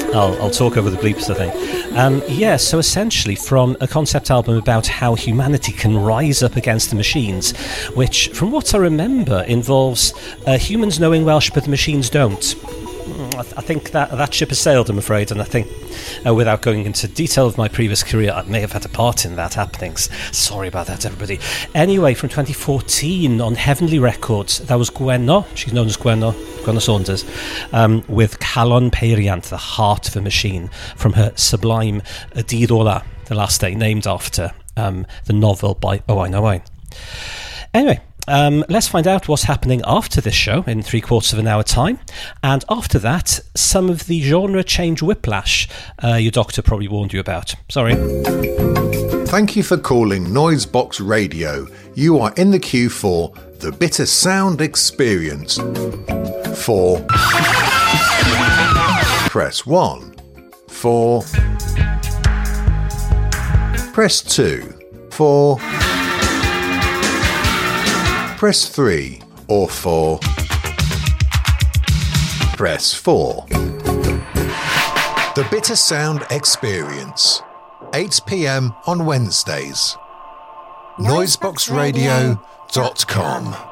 I'll talk over the bleeps, I think. So essentially from a concept album about how humanity can rise up against the machines, which, from what I remember, involves humans knowing Welsh but the machines don't. I think that ship has sailed, I'm afraid, and I think, without going into detail of my previous career, I may have had a part in that happenings. Sorry about that, everybody. Anyway, from 2014 on Heavenly Records, that was Gwenno, she's known as Gwenno Saunders, with Calon Peiriant, The Heart of a Machine, from her sublime Dydd Ola, The Last Day, named after the novel by Owain Owain. Anyway, let's find out what's happening after this show in 3/4 of an hour time, and after that, some of the genre change whiplash your doctor probably warned you about. Sorry. Thank you for calling Noisebox Radio. You are in the queue for the Bitter Sound Experience. For press 1. For press 2. For press 3, or for press 4. The Bitter Sound Experience, 8 p.m. on Wednesdays. Noiseboxradio.com